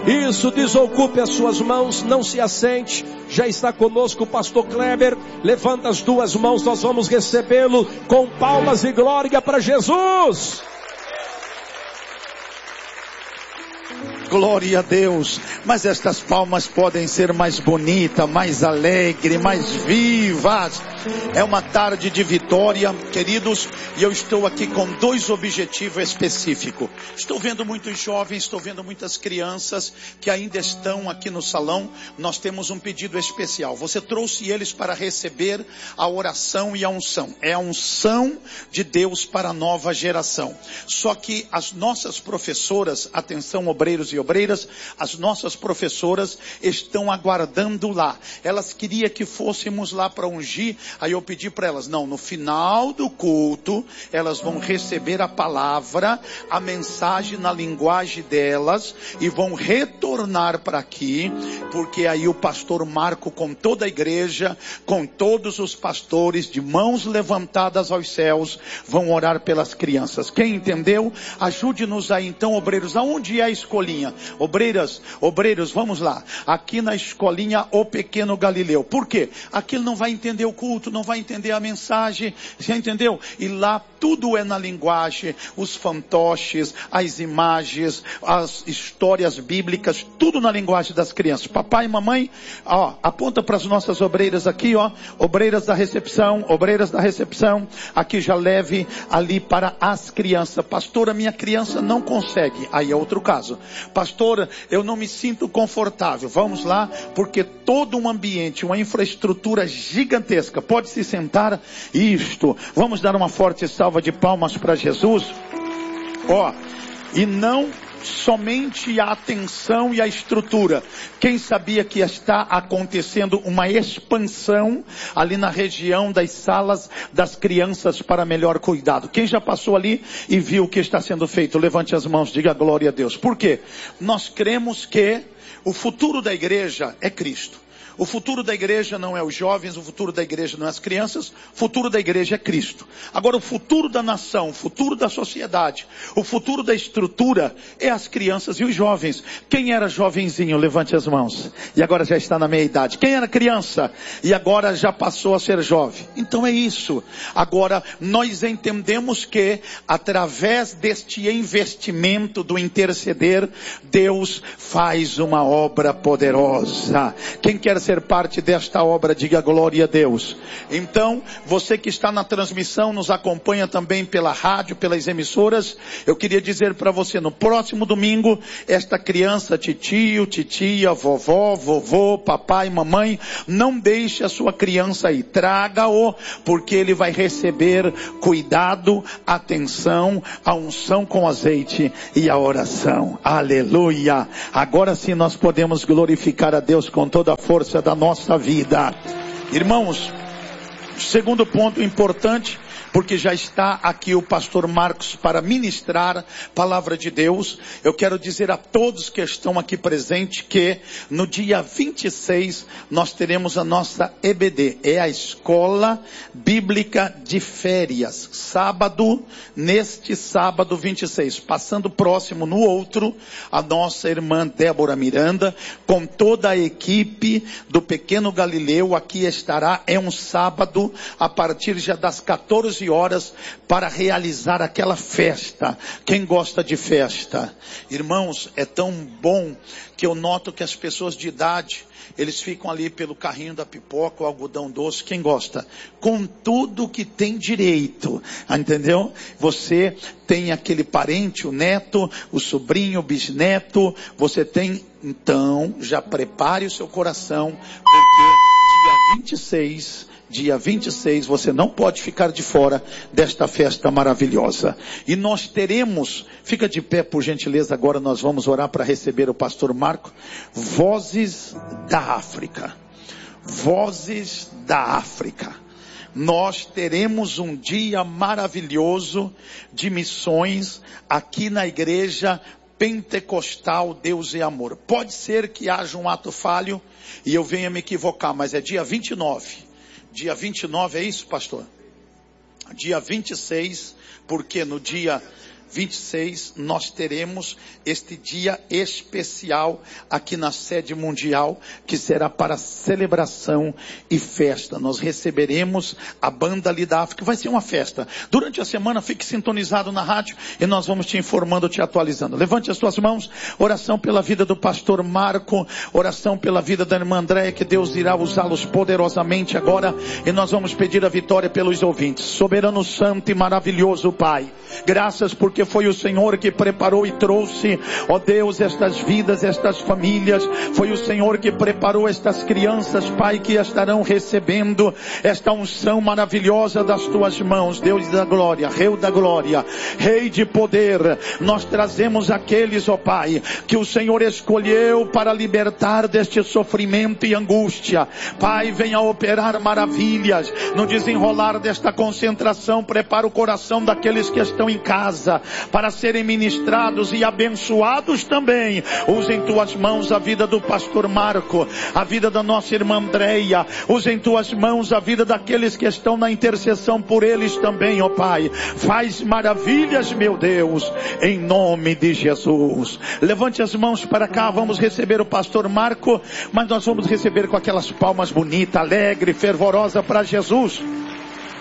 Isso, desocupe as suas mãos, não se assente. Já está conosco o pastor Kleber. Levanta as duas mãos, nós vamos recebê-lo com palmas e glória para Jesus. Glória a Deus. Mas estas palmas podem ser mais bonitas, mais alegres, mais vivas. É uma tarde de vitória, queridos, e eu estou aqui com dois objetivos específicos. Estou vendo muitos jovens, estou vendo muitas crianças que ainda estão aqui no salão. Nós temos um pedido especial. Você trouxe eles para receber a oração e a unção. É a unção de Deus para a nova geração. Só que as nossas professoras, atenção obreiros e obreiras, as nossas professoras estão aguardando lá. Elas queriam que fôssemos lá para ungir. Aí eu pedi para elas, não, no final do culto, elas vão receber a palavra, a mensagem na linguagem delas, e vão retornar para aqui, porque aí o pastor Marco, com toda a igreja, com todos os pastores, de mãos levantadas aos céus, vão orar pelas crianças. Quem entendeu? Ajude-nos aí então, obreiros. Aonde é a escolinha? Obreiros, vamos lá. Aqui na escolinha, o Pequeno Galileu. Por quê? Aqui ele não vai entender o culto, não vai entender a mensagem, você entendeu? E lá tudo é na linguagem, os fantoches, as imagens, as histórias bíblicas, tudo na linguagem das crianças. Papai e mamãe, ó, aponta para as nossas obreiras aqui, ó, obreiras da recepção, aqui já leve ali para as crianças. Pastora, minha criança não consegue. Aí é outro caso. Pastora, eu não me sinto confortável. Vamos lá, porque todo um ambiente, uma infraestrutura gigantesca. Pode se sentar. Isto. Vamos dar uma forte salva de palmas para Jesus. Ó, e não somente a atenção e a estrutura. Quem sabia que está acontecendo uma expansão ali na região das salas das crianças para melhor cuidado? Quem já passou ali e viu o que está sendo feito? Levante as mãos, diga glória a Deus. Por quê? Nós cremos que o futuro da igreja é Cristo. O futuro da igreja não é os jovens, o futuro da igreja não é as crianças, o futuro da igreja é Cristo. Agora o futuro da nação, o futuro da sociedade, o futuro da estrutura é as crianças e os jovens. Quem era jovenzinho, levante as mãos. E agora já está na meia idade. Quem era criança e agora já passou a ser jovem. Então é isso. Agora nós entendemos que através deste investimento do interceder, Deus faz uma obra poderosa. Quem quer ser parte desta obra, diga glória a Deus. Então, você que está na transmissão, nos acompanha também pela rádio, pelas emissoras, eu queria dizer para você, no próximo domingo, esta criança, titio, titia, vovó, vovô, papai, mamãe, não deixe a sua criança aí, traga-o, porque ele vai receber cuidado, atenção, a unção com azeite e a oração. Aleluia! Agora sim nós podemos glorificar a Deus com toda a força da nossa vida. Irmãos, segundo ponto importante, porque já está aqui o pastor Marcos para ministrar palavra de Deus. Eu quero dizer a todos que estão aqui presentes que no dia 26 nós teremos a nossa EBD, é a Escola Bíblica de Férias. Sábado, neste sábado 26, passando próximo no outro, a nossa irmã Débora Miranda, com toda a equipe do Pequeno Galileu, aqui estará. É um sábado, a partir já das 14 horas, para realizar aquela festa. Quem gosta de festa? Irmãos, é tão bom que eu noto que as pessoas de idade, eles ficam ali pelo carrinho da pipoca, o algodão doce. Quem gosta? Com tudo que tem direito, entendeu? Você tem aquele parente, o neto, o sobrinho, o bisneto, você tem. Então, já prepare o seu coração, porque dia 26, você não pode ficar de fora desta festa maravilhosa. E nós teremos, fica de pé por gentileza, agora nós vamos orar para receber o pastor Marco. Vozes da África. Vozes da África. Nós teremos um dia maravilhoso de missões aqui na igreja Pentecostal Deus é Amor. Pode ser que haja um ato falho e eu venha me equivocar, mas é dia 29. Dia 29 é isso, pastor? Dia 26, porque no dia 26, nós teremos este dia especial aqui na sede mundial, que será para celebração e festa. Nós receberemos a banda ali da África, vai ser uma festa. Durante a semana, fique sintonizado na rádio e nós vamos te informando, te atualizando. Levante as suas mãos, oração pela vida do pastor Marco, oração pela vida da irmã Andréia, que Deus irá usá-los poderosamente agora, e nós vamos pedir a vitória pelos ouvintes. Soberano, santo e maravilhoso Pai, graças porque foi o Senhor que preparou e trouxe, ó Deus, estas vidas, estas famílias. Foi o Senhor que preparou estas crianças, Pai, que estarão recebendo esta unção maravilhosa das tuas mãos. Deus da glória, Rei de poder, nós trazemos aqueles, ó Pai, que o Senhor escolheu para libertar deste sofrimento e angústia. Pai, venha operar maravilhas no desenrolar desta concentração. Prepara o coração daqueles que estão em casa para serem ministrados e abençoados também. Usa em tuas mãos a vida do pastor Marco, a vida da nossa irmã Andréia. Usa em tuas mãos a vida daqueles que estão na intercessão por eles também, ó Pai. Faz maravilhas, meu Deus, em nome de Jesus. Levante as mãos para cá, vamos receber o pastor Marco, mas nós vamos receber com aquelas palmas bonitas, alegre, fervorosa para Jesus.